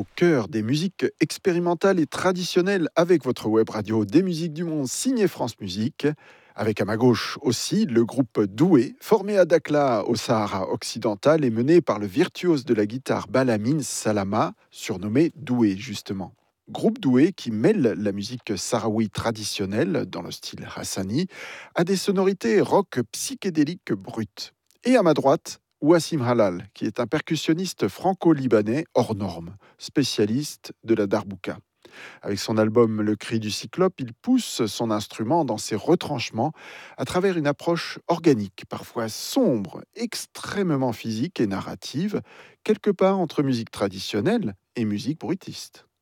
au cœur des musiques expérimentales et traditionnelles avec votre web radio des musiques du monde signé France Musique. Avec à ma gauche aussi le groupe Doué, formé à Dakhla au Sahara occidental et mené par le virtuose de la guitare Balamine Salama, surnommé Doué justement. Groupe Doué qui mêle la musique sahraoui traditionnelle dans le style hassani à des sonorités rock psychédéliques brutes. Et à ma droite, Wassim Halal, qui est un percussionniste franco-libanais hors norme, spécialiste de la darbouka. Avec son album Le Cri du Cyclope, il pousse son instrument dans ses retranchements à travers une approche organique, parfois sombre, extrêmement physique et narrative, quelque part entre musique traditionnelle et musique bruitiste.